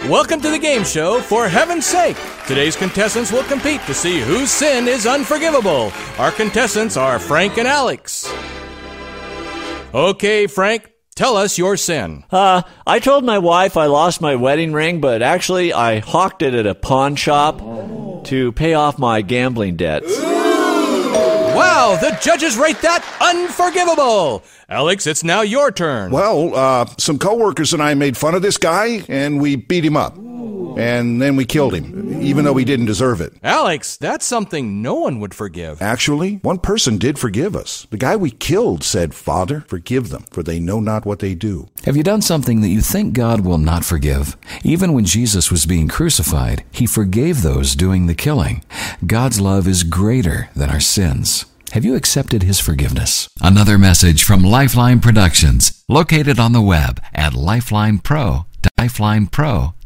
Welcome to the game show, For Heaven's Sake. Today's contestants will compete to see whose sin is unforgivable. Our contestants are Frank and Alex. Okay, Frank, tell us your sin. I told my wife I lost my wedding ring, but actually I hawked it at a pawn shop to pay off my gambling debts. Wow, the judges rate that unforgivable. Alex, it's now your turn. Well, some coworkers and I made fun of this guy, and we beat him up. And then we killed him, even though he didn't deserve it. Alex, that's something no one would forgive. Actually, one person did forgive us. The guy we killed said, "Father, forgive them, for they know not what they do." Have you done something that you think God will not forgive? Even when Jesus was being crucified, he forgave those doing the killing. God's love is greater than our sins. Have you accepted his forgiveness? Another message from Lifeline Productions, located on the web at lifelinepro.com.